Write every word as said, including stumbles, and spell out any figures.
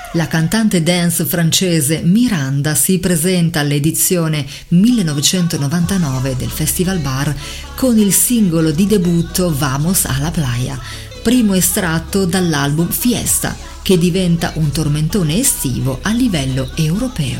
La cantante dance francese Miranda si presenta all'edizione millenovecentonovantanove del Festival Bar con il singolo di debutto Vamos a la Playa, primo estratto dall'album Fiesta, che diventa un tormentone estivo a livello europeo.